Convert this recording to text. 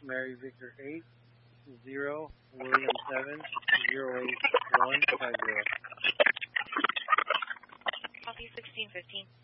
Mary Victor 8, 0, William 7, 08150. Copy 1615.